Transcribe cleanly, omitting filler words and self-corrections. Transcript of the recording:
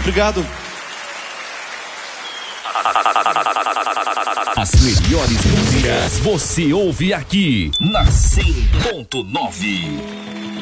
Obrigado. As melhores músicas você ouve aqui na 100.9.